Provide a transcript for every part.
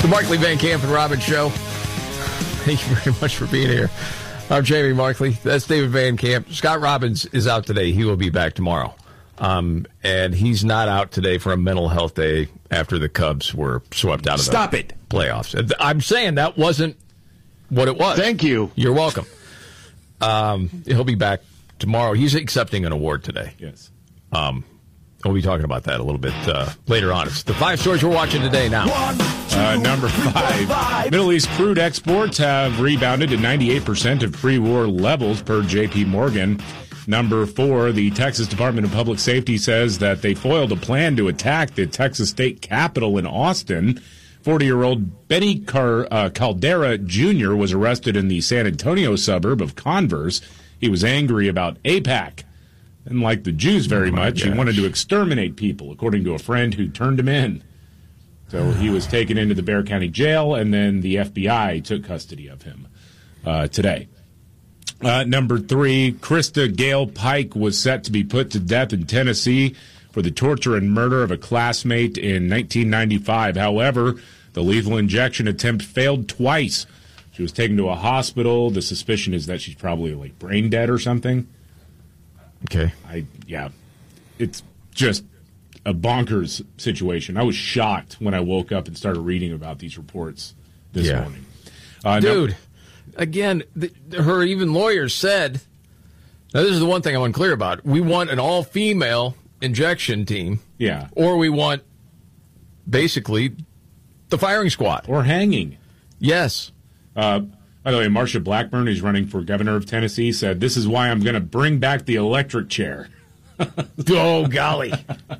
The Markley, Van Camp, and Robbins Show. Thank you very much for being here. I'm Jamie Markley. That's David Van Camp. Scott Robbins is out today. He will be back tomorrow. And he's not out today for a mental health day after the Cubs were swept out of the playoffs. I'm saying that wasn't what it was. Thank you. You're welcome. He'll be back tomorrow. He's accepting an award today. Yes. We'll be talking about that a little bit later on. It's the 5 stories we're watching today now. Number 5. Middle East crude exports have rebounded to 98% of pre-war levels per J.P. Morgan. Number 4, the Texas Department of Public Safety says that they foiled a plan to attack the Texas State Capitol in Austin. 40-year-old Benny Caldera Jr. was arrested in the San Antonio suburb of Converse. He was angry about AIPAC. Didn't like the Jews very much. He wanted to exterminate people, according to a friend who turned him in. So he was taken into the Bexar County Jail, and then the FBI took custody of him today. Number 3, Krista Gale Pike was set to be put to death in Tennessee for the torture and murder of a classmate in 1995. However, the lethal injection attempt failed twice. She was taken to a hospital. The suspicion is that she's probably like brain dead or something. Okay. It's just a bonkers situation. I was shocked when I woke up and started reading about these reports this morning. Again, her even lawyers said, now this is the one thing I'm unclear about. We want an all-female injection team. Yeah. Or we want, basically, the firing squad. Or hanging. Yes. By the way, Marsha Blackburn, who's running for governor of Tennessee, said, "This is why I'm going to bring back the electric chair." Oh, golly.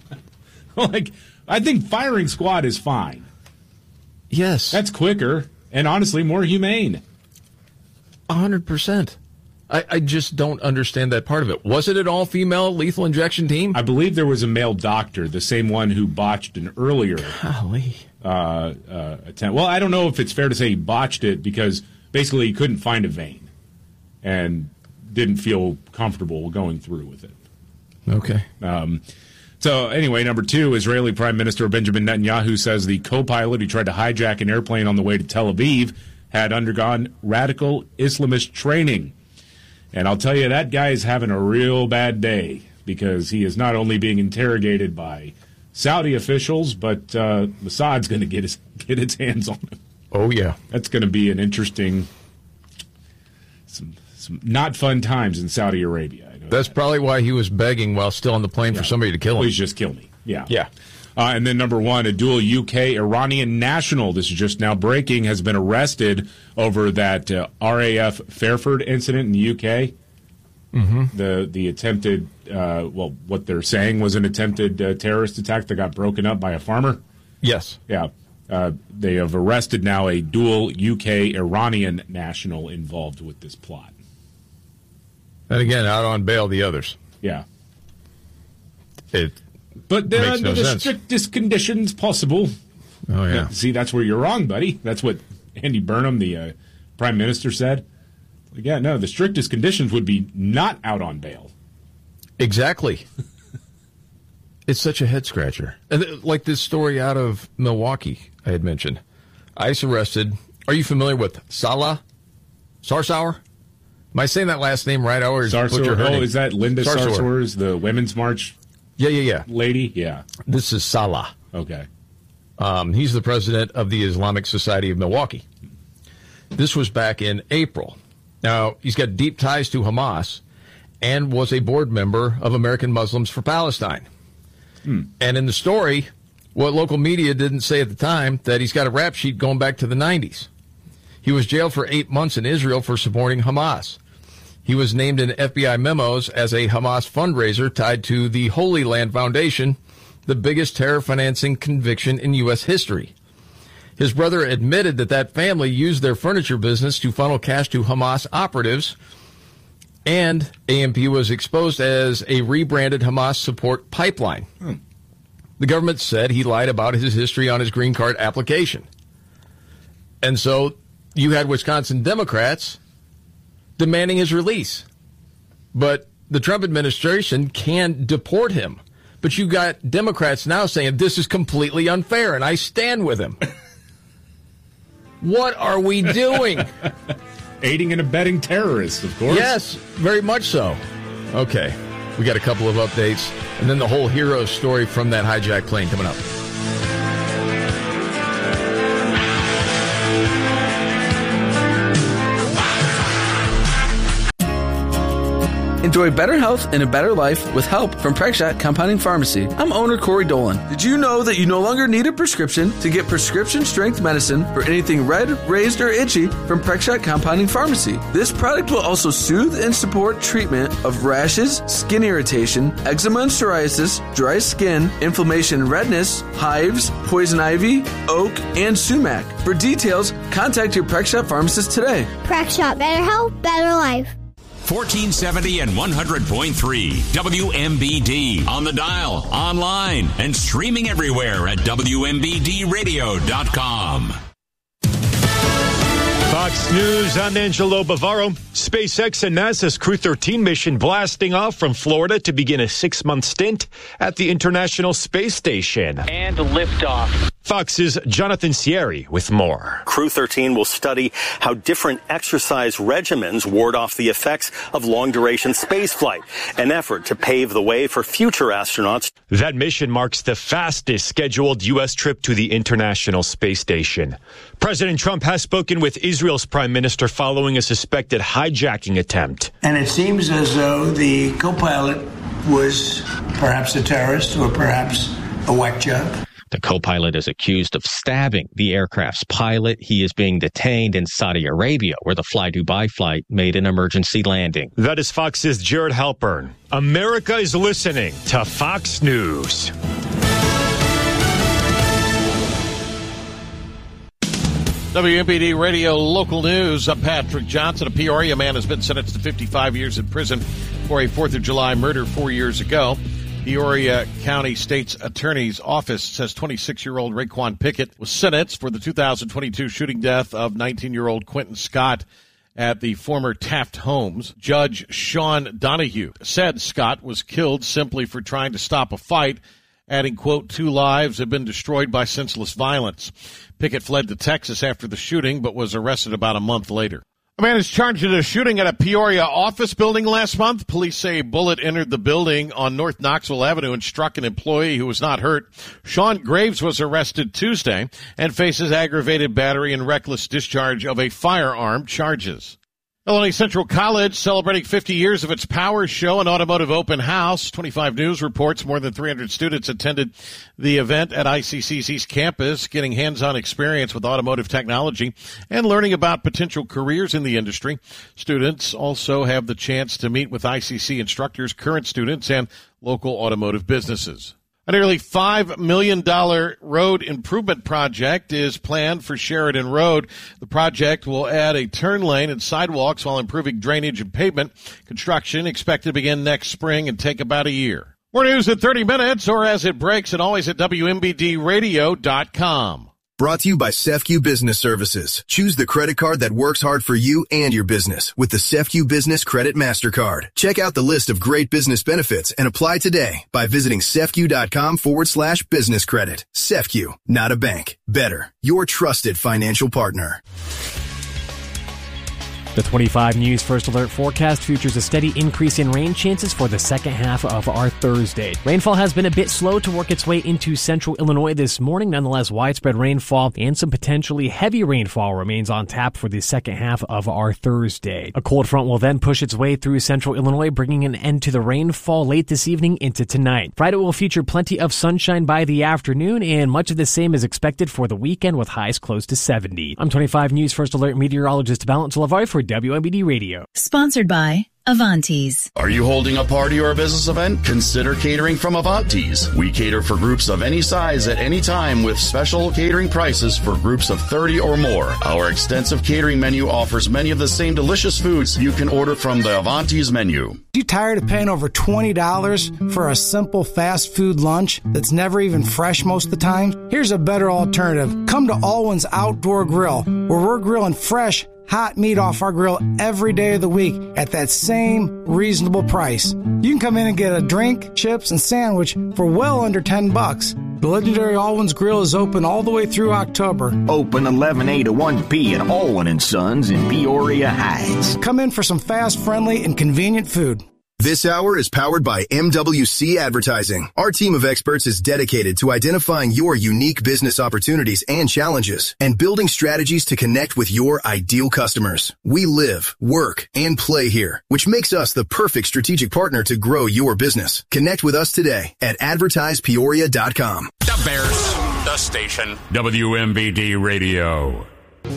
I think firing squad is fine. Yes. That's quicker and, honestly, more humane. 100%. I just don't understand that part of it. Was it an all-female lethal injection team? I believe there was a male doctor, the same one who botched an earlier attempt. Well, I don't know if it's fair to say he botched it because basically he couldn't find a vein and didn't feel comfortable going through with it. Okay. So anyway, number 2, Israeli Prime Minister Benjamin Netanyahu says the co-pilot who tried to hijack an airplane on the way to Tel Aviv had undergone radical Islamist training. And I'll tell you, that guy is having a real bad day because he is not only being interrogated by Saudi officials, but Mossad's going to get its hands on him. Oh, yeah. That's going to be an interesting, some not fun times in Saudi Arabia. That's probably why he was begging while still on the plane for somebody to kill him. Please just kill me. Yeah. Yeah. And then number 1, a dual UK-Iranian national, this is just now breaking, has been arrested over that RAF Fairford incident in the UK. Mm-hmm. The attempted, what they're saying was an attempted terrorist attack that got broken up by a farmer. Yes. Yeah. They have arrested now a dual UK-Iranian national involved with this plot. And again, out on bail, the others. Yeah. But they're under the strictest conditions possible. Oh, yeah. See, that's where you're wrong, buddy. That's what Andy Burnham, the prime minister, said. Yeah, no, the strictest conditions would be not out on bail. Exactly. It's such a head-scratcher. And like this story out of Milwaukee I had mentioned. ICE arrested, are you familiar with Salah Sarsour? Am I saying that last name right? Sarsour. Is that Linda Sarsour, the Women's March lady? Yeah. This is Salah. Okay. He's the president of the Islamic Society of Milwaukee. This was back in April. Now, he's got deep ties to Hamas and was a board member of American Muslims for Palestine. And in the story, what local media didn't say at the time, that he's got a rap sheet going back to the 90s. He was jailed for 8 months in Israel for supporting Hamas. He was named in FBI memos as a Hamas fundraiser tied to the Holy Land Foundation, the biggest terror financing conviction in U.S. history. His brother admitted that family used their furniture business to funnel cash to Hamas operatives, and AMP was exposed as a rebranded Hamas support pipeline. The government said he lied about his history on his green card application. And so you had Wisconsin Democrats demanding his release. But the Trump administration can deport him. But you got Democrats now saying this is completely unfair, and I stand with him. What are we doing? Aiding and abetting terrorists, of course. Yes, very much so. Okay, we got a couple of updates, and then the whole hero story from that hijacked plane coming up. Enjoy better health and a better life with help from Prexshot Compounding Pharmacy. I'm owner Corey Dolan. Did you know that you no longer need a prescription to get prescription-strength medicine for anything red, raised, or itchy from Prexshot Compounding Pharmacy? This product will also soothe and support treatment of rashes, skin irritation, eczema and psoriasis, dry skin, inflammation and redness, hives, poison ivy, oak, and sumac. For details, contact your Prexshot pharmacist today. Prexshot, better health, better life. 1470 and 100.3 WMBD on the dial, online, and streaming everywhere at WMBDradio.com. Fox News, I'm Angelo Bavaro. SpaceX and NASA's Crew 13 mission blasting off from Florida to begin a 6-month stint at the International Space Station. And liftoff. Fox's Jonathan Sierri with more. Crew 13 will study how different exercise regimens ward off the effects of long-duration spaceflight, an effort to pave the way for future astronauts. That mission marks the fastest scheduled U.S. trip to the International Space Station. President Trump has spoken with Israel's prime minister following a suspected hijacking attempt. And it seems as though the co-pilot was perhaps a terrorist or perhaps a whack job. The co-pilot is accused of stabbing the aircraft's pilot. He is being detained in Saudi Arabia, where the Fly Dubai flight made an emergency landing. That is Fox's Jared Halpern. America is listening to Fox News. WMBD Radio Local News. I'm Patrick Johnson. A Peoria man has been sentenced to 55 years in prison for a 4th of July murder 4 years ago. Peoria County State's Attorney's Office says 26-year-old Raekwon Pickett was sentenced for the 2022 shooting death of 19-year-old Quentin Scott at the former Taft Homes. Judge Sean Donahue said Scott was killed simply for trying to stop a fight, adding, quote, 2 lives have been destroyed by senseless violence. Pickett fled to Texas after the shooting, but was arrested about a month later. A man is charged in a shooting at a Peoria office building last month. Police say a bullet entered the building on North Knoxville Avenue and struck an employee who was not hurt. Sean Graves was arrested Tuesday and faces aggravated battery and reckless discharge of a firearm charges. Illinois Central College celebrating 50 years of its Power Show and Automotive Open House. 25 News reports more than 300 students attended the event at ICC's East Campus, getting hands-on experience with automotive technology and learning about potential careers in the industry. Students also have the chance to meet with ICC instructors, current students, and local automotive businesses. A nearly $5 million road improvement project is planned for Sheridan Road. The project will add a turn lane and sidewalks while improving drainage and pavement. Construction expected to begin next spring and take about a year. More news in 30 minutes or as it breaks and always at WMBDradio.com. Brought to you by Sefcu Business Services. Choose the credit card that works hard for you and your business with the Sefcu Business Credit MasterCard. Check out the list of great business benefits and apply today by visiting Sefcu.com/business credit. Sefcu, not a bank. Better, your trusted financial partner. The 25 News First Alert forecast features a steady increase in rain chances for the second half of our Thursday. Rainfall has been a bit slow to work its way into central Illinois this morning. Nonetheless, widespread rainfall and some potentially heavy rainfall remains on tap for the second half of our Thursday. A cold front will then push its way through central Illinois, bringing an end to the rainfall late this evening into tonight. Friday will feature plenty of sunshine by the afternoon, and much of the same is expected for the weekend with highs close to 70. I'm 25 News First Alert meteorologist Valence Lavoie for WMBD Radio. Sponsored by Avantes. Are you holding a party or a business event? Consider catering from Avantes. We cater for groups of any size at any time with special catering prices for groups of 30 or more. Our extensive catering menu offers many of the same delicious foods you can order from the Avantes menu. You tired of paying over $20 for a simple fast food lunch that's never even fresh most of the time? Here's a better alternative. Come to Alwyn's Outdoor Grill, where we're grilling fresh, hot meat off our grill every day of the week at that same reasonable price. You can come in and get a drink, chips, and sandwich for well under $10. The legendary Alwyn's Grill is open all the way through October. Open 11A to 1P at Alwyn & Sons in Peoria Heights. Come in for some fast, friendly, and convenient food. This hour is powered by MWC Advertising. Our team of experts is dedicated to identifying your unique business opportunities and challenges and building strategies to connect with your ideal customers. We live, work, and play here, which makes us the perfect strategic partner to grow your business. Connect with us today at advertisepeoria.com. The Bears, the station, WMBD Radio.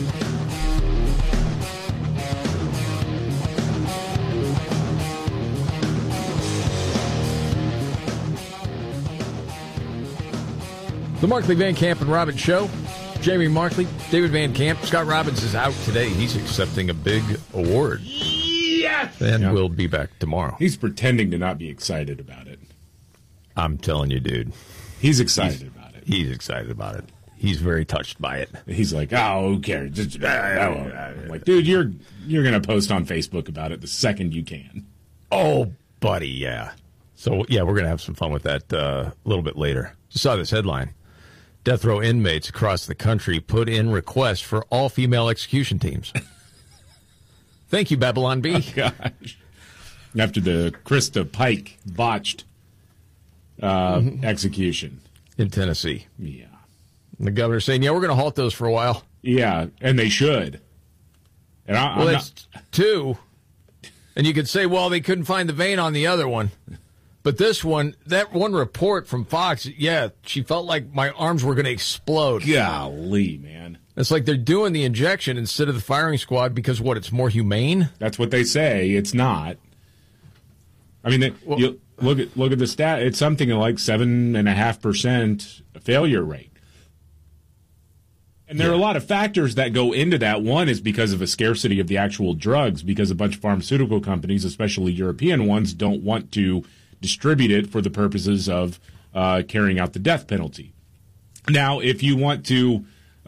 The Markley, Van Camp, and Robbins Show. Jamie Markley, David Van Camp. Scott Robbins is out today. He's accepting a big award. Yes! And we'll be back tomorrow. He's pretending to not be excited about it. I'm telling you, dude. He's excited about it. He's excited about it. He's very touched by it. He's like, oh, who cares? I'm like, dude, you're going to post on Facebook about it the second you can. Oh, buddy, yeah. So, yeah, we're going to have some fun with that a little bit later. Just saw this headline. Death row inmates across the country put in requests for all-female execution teams. Thank you, Babylon B. Oh, gosh. After the Krista Pike botched execution. In Tennessee. Yeah. And the governor's saying, yeah, we're going to halt those for a while. Yeah, and they should. And that's two. And you could say, well, they couldn't find the vein on the other one. But this one, that one report from Fox, yeah, she felt like my arms were going to explode. Golly, man. It's like they're doing the injection instead of the firing squad because, what, it's more humane? That's what they say. It's not. I mean, you look at the stat. It's something like 7.5% failure rate. And there are a lot of factors that go into that. One is because of a scarcity of the actual drugs, because a bunch of pharmaceutical companies, especially European ones, don't want to distribute it for the purposes of carrying out the death penalty. Now, if you want to,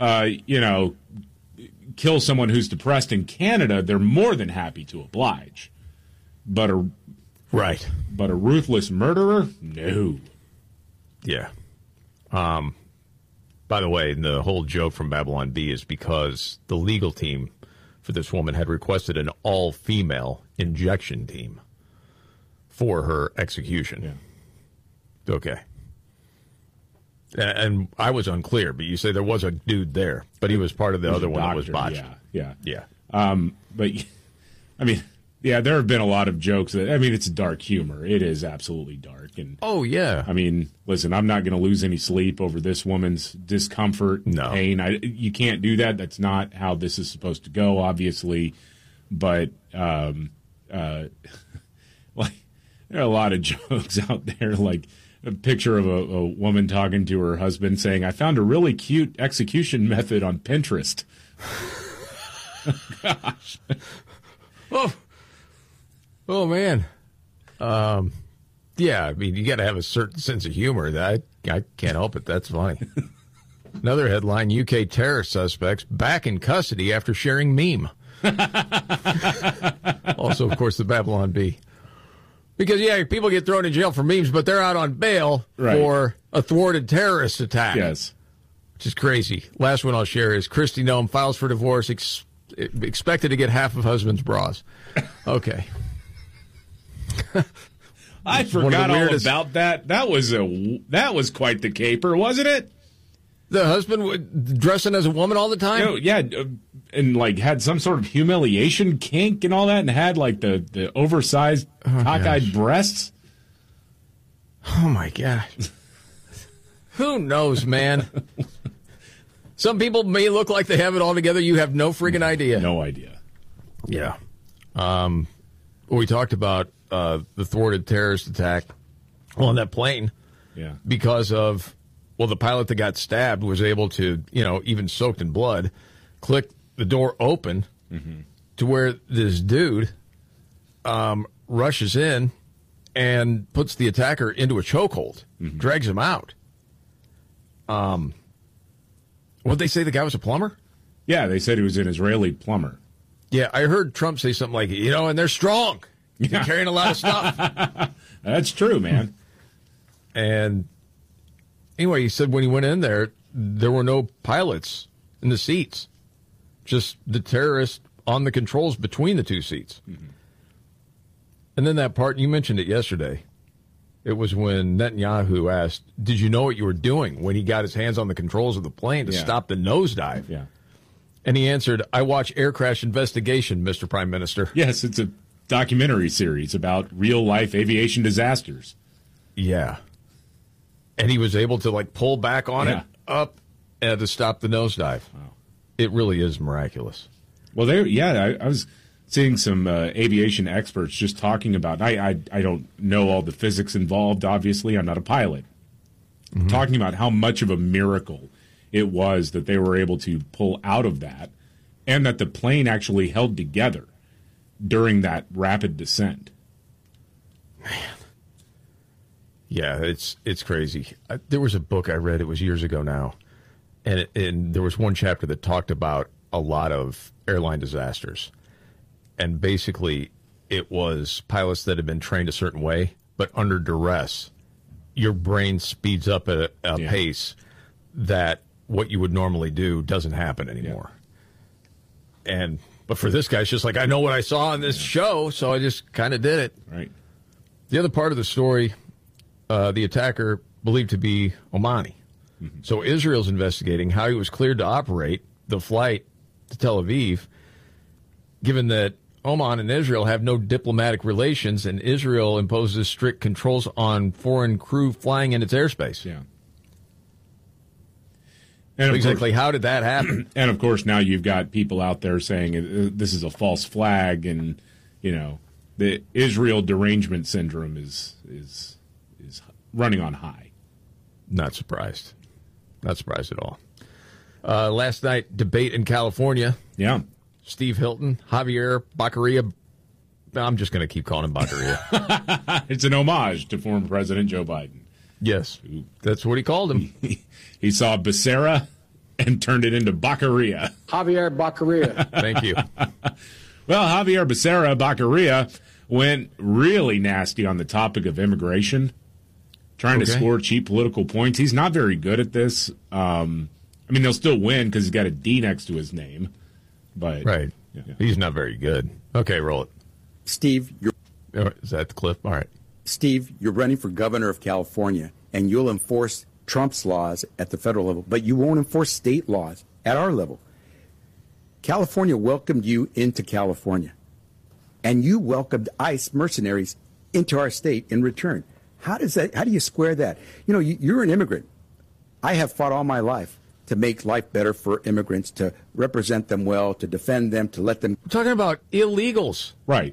kill someone who's depressed in Canada, they're more than happy to oblige. But a ruthless murderer, no. Yeah. By the way, the whole joke from Babylon B is because the legal team for this woman had requested an all-female injection team for her execution. Yeah. Okay. And I was unclear, but you say there was a dude there, but he was part of the other one that was botched. Yeah. But, I mean, yeah, there have been a lot of jokes that, I mean, it's dark humor. It is absolutely dark. And oh, yeah. I mean, listen, I'm not going to lose any sleep over this woman's discomfort and pain. You can't do that. That's not how this is supposed to go, obviously. But, like, there are a lot of jokes out there, like a picture of a woman talking to her husband saying, I found a really cute execution method on Pinterest. Gosh. Oh, man. Yeah, I mean, you got to have a certain sense of humor. I can't help it. That's funny. Another headline, UK terror suspects back in custody after sharing meme. Also, of course, the Babylon Bee. Because, yeah, people get thrown in jail for memes, but they're out on bail for a thwarted terrorist attack. Yes. Which is crazy. Last one I'll share is Kristi Noem files for divorce, expected to get half of husband's bras. Okay. I forgot all about that. That was quite the caper, wasn't it? The husband dressing as a woman all the time? Yeah, and like had some sort of humiliation kink and all that, and had like the oversized cockeyed breasts. Oh my gosh. Who knows, man? Some people may look like they have it all together. You have no freaking idea. No idea. Yeah. We talked about the thwarted terrorist attack on that plane. Yeah. Because of, the pilot that got stabbed was able to, even soaked in blood, click the door open to where this dude rushes in and puts the attacker into a chokehold, drags him out. What'd they say? The guy was a plumber? Yeah, they said he was an Israeli plumber. Yeah, I heard Trump say something like, and they're strong. They're carrying a lot of stuff. That's true, man. And Anyway, he said when he went in there were no pilots in the seats, just the terrorists on the controls between the two seats. Mm-hmm. And then that part, you mentioned it yesterday. It was when Netanyahu asked, did you know what you were doing when he got his hands on the controls of the plane to stop the nosedive? Yeah. And he answered, I watch Air Crash Investigation, Mr. Prime Minister. Yes, it's a documentary series about real-life aviation disasters. Yeah. And he was able to, like, pull back on it up to stop the nosedive. Wow. It really is miraculous. Well, I was seeing some aviation experts just talking about, I don't know all the physics involved, obviously. I'm not a pilot. Mm-hmm. Talking about how much of a miracle it was that they were able to pull out of that and that the plane actually held together during that rapid descent. Man. Yeah, it's crazy. There was a book I read, it was years ago now, and there was one chapter that talked about a lot of airline disasters. And basically, it was pilots that had been trained a certain way, but under duress, your brain speeds up at a pace that what you would normally do doesn't happen anymore. Yeah. But for this guy, it's just like, I know what I saw on this show, so I just kind of did it. Right. The other part of the story, the attacker believed to be Omani. Mm-hmm. So Israel's investigating how he was cleared to operate the flight to Tel Aviv, given that Oman and Israel have no diplomatic relations, and Israel imposes strict controls on foreign crew flying in its airspace. Yeah. And exactly how did that happen? And, of course, now you've got people out there saying this is a false flag, and, you know, the Israel derangement syndrome is running on high. Not surprised. Not surprised at all. Last night, debate in California. Yeah. Steve Hilton, Javier Baccaria. I'm just going to keep calling him Baccaria. It's an homage to former President Joe Biden. Yes, that's what he called him. He saw Becerra and turned it into Baccaria. Javier Baccaria. Thank you. Well, Javier Becerra Baccaria went really nasty on the topic of immigration, trying to score cheap political points. He's not very good at this. I mean, they'll still win because he's got a D next to his name. But right. Yeah. He's not very good. Okay, roll it. Steve, is that the clip? All right. Steve, you're running for governor of California, and you'll enforce Trump's laws at the federal level, but you won't enforce state laws at our level. California welcomed you into California, and you welcomed ICE mercenaries into our state in return. How do you square that? You know, you're an immigrant. I have fought all my life to make life better for immigrants, to represent them well, to defend them, to let them... We're talking about illegals. Right.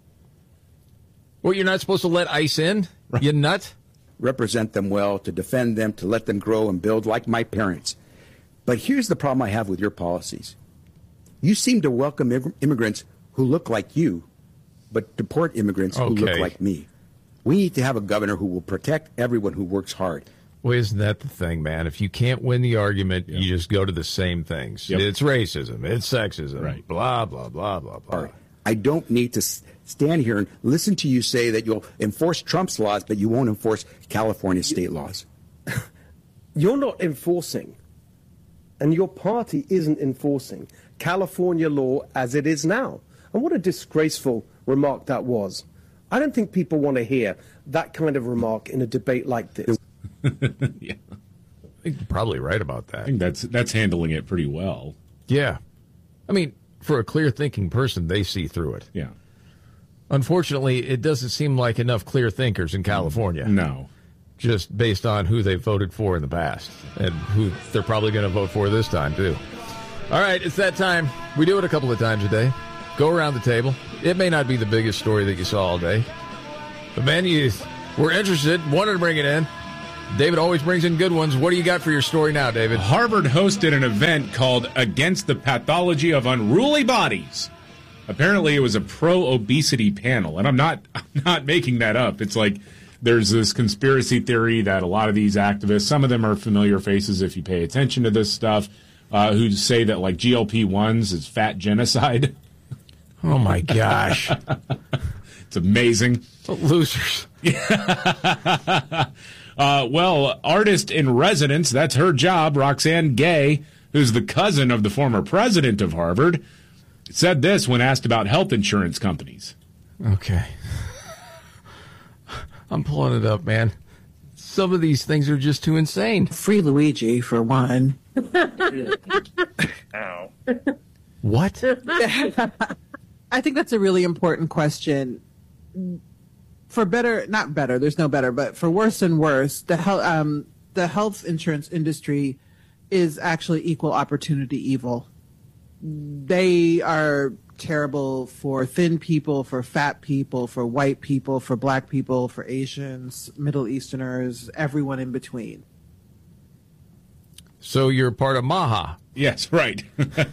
Well, you're not supposed to let ICE in? Right. You nut? Represent them well, to defend them, to let them grow and build like my parents. But here's the problem I have with your policies. You seem to welcome immigrants who look like you, but deport immigrants who look like me. We need to have a governor who will protect everyone who works hard. Well, isn't that the thing, man? If you can't win the argument, you just go to the same things. Yep. It's racism. It's sexism. Blah, blah, blah, blah, blah. I don't need to stand here and listen to you say that you'll enforce Trump's laws, but you won't enforce California state laws. You're not enforcing, and your party isn't enforcing California law as it is now. And what a disgraceful remark that was. I don't think people want to hear that kind of remark in a debate like this. Yeah. I think you're probably right about that. I think that's handling it pretty well. Yeah. I mean, for a clear-thinking person, they see through it. Yeah. Unfortunately, it doesn't seem like enough clear thinkers in California. No. Just based on who they voted for in the past and who they're probably going to vote for this time, too. All right, it's that time. We do it a couple of times a day. Go around the table. It may not be the biggest story that you saw all day. But, man, we're interested, wanted to bring it in. David always brings in good ones. What do you got for your story now, David? Harvard hosted an event called Against the Pathology of Unruly Bodies. Apparently, it was a pro-obesity panel, and I'm not making that up. It's like there's this conspiracy theory that a lot of these activists, some of them are familiar faces if you pay attention to this stuff, who say that like GLP-1s is fat genocide. Oh, my gosh. It's amazing. Losers. Well, artist in residence, that's her job, Roxane Gay, who's the cousin of the former president of Harvard, said this when asked about health insurance companies. Okay. I'm pulling it up, man. Some of these things are just too insane. Free Luigi, for one. Ow. What? I think that's a really important question. For better, not better, there's no better, but for worse and worse, the health insurance industry is actually equal opportunity evil. They are terrible for thin people, for fat people, for white people, for black people, for Asians, Middle Easterners, everyone in between. So you're part of MAHA. Yes, right.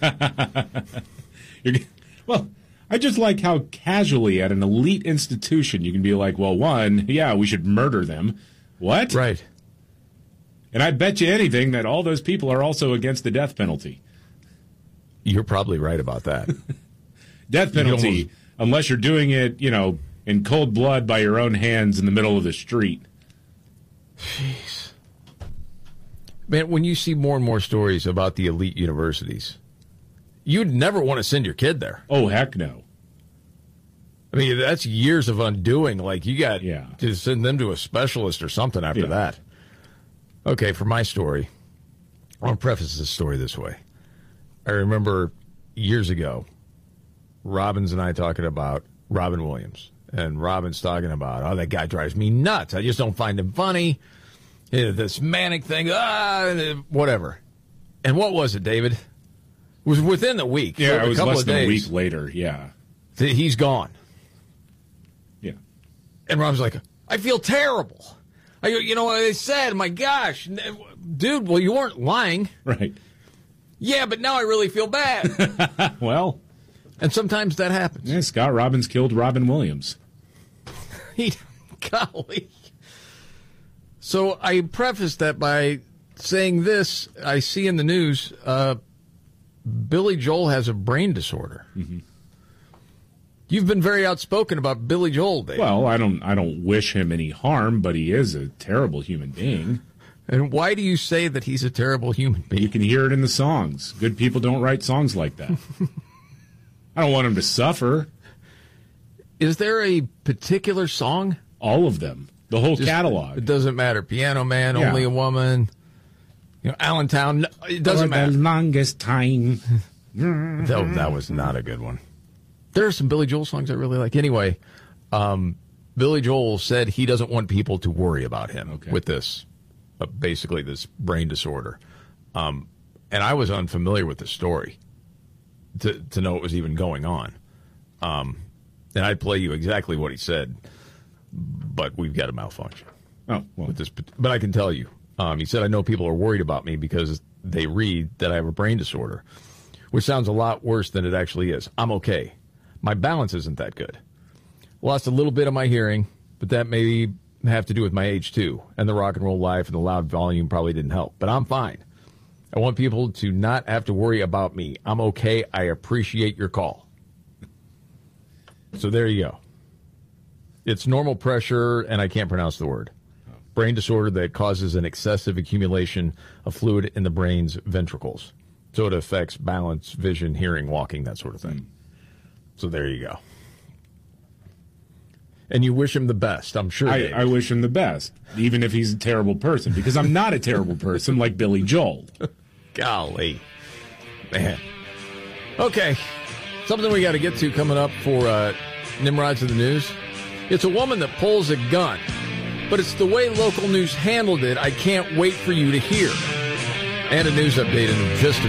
Well, I just like how casually at an elite institution you can be like, well, one, yeah, we should murder them. What? Right. And I bet you anything that all those people are also against the death penalty. You're probably right about that. Death penalty, unless you're doing it, in cold blood by your own hands in the middle of the street. Jeez. Man, when you see more and more stories about the elite universities, you'd never want to send your kid there. Oh, heck no. I mean, that's years of undoing. Like, you got to send them to a specialist or something after that. Okay, for my story, I want to preface this story this way. I remember years ago, Robbins and I talking about Robin Williams. And Robin's talking about, oh, that guy drives me nuts. I just don't find him funny. This manic thing, whatever. And what was it, David? It was within the week. Yeah, it was less than a days, week later, yeah. He's gone. Yeah. And Rob's like, I feel terrible. You know what they said? My gosh. Dude, well, you weren't lying. Right. Yeah, but now I really feel bad. Well. And sometimes that happens. Yeah, Scott Robbins killed Robin Williams. Golly. So I prefaced that by saying this. I see in the news, Billy Joel has a brain disorder. Mm-hmm. You've been very outspoken about Billy Joel, Dave. Well, I don't wish him any harm, but he is a terrible human being. And why do you say that he's a terrible human being? You can hear it in the songs. Good people don't write songs like that. I don't want him to suffer. Is there a particular song? All of them. The whole catalog. It doesn't matter. Piano Man, Only a Woman, Allentown. It doesn't matter. The longest time. That was not a good one. There are some Billy Joel songs I really like. Anyway, Billy Joel said he doesn't want people to worry about him with this, basically this brain disorder. And I was unfamiliar with the story to know it was even going on. And I'd play you exactly what he said, but we've got a malfunction. Oh, well. With this, but I can tell you. He said, I know people are worried about me because they read that I have a brain disorder, which sounds a lot worse than it actually is. I'm okay. My balance isn't that good. Lost a little bit of my hearing, but that may have to do with my age, too. And the rock and roll life and the loud volume probably didn't help. But I'm fine. I want people to not have to worry about me. I'm okay. I appreciate your call. So there you go. It's normal pressure, and I can't pronounce the word. Brain disorder that causes an excessive accumulation of fluid in the brain's ventricles. So it affects balance, vision, hearing, walking, that sort of thing. So there you go. And you wish him the best, I'm sure. I wish him the best, even if he's a terrible person, because I'm not a terrible person like Billy Joel. Golly. Man. Okay. Something we got to get to coming up for Nimrods of the News. It's a woman that pulls a gun, but it's the way local news handled it I can't wait for you to hear. And a news update in just a